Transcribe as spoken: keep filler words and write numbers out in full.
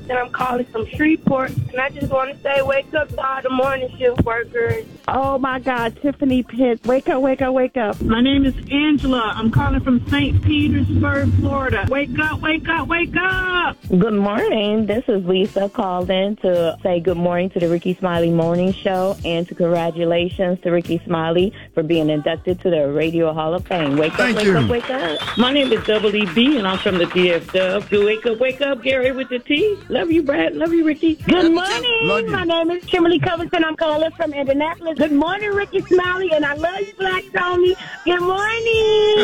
and I'm calling from Shreveport. And I just want to say, wake up to all the morning shift workers. Oh, my God, Tiffany Pitts. Wake up, wake up, wake up. My name is Angela. I'm calling from Saint Petersburg, Florida. Wake up, wake up, wake up. Good morning. This is Lisa calling to say good morning to the Ricky Smiley Morning Show and to congratulations to Ricky Smiley for being inducted to the Radio Hall of Fame. Wake Thank up, you. wake up, wake up. My name is Double E B, and I'm from the D F W. Do wake up, wake up, Gary with the T. Love you, Brad. Love you, Ricky. Good morning. Love you. My name is Kimberly Covington. I'm calling from Indianapolis. Good morning, Ricky Smiley, and I love you, Black Tony. Good morning.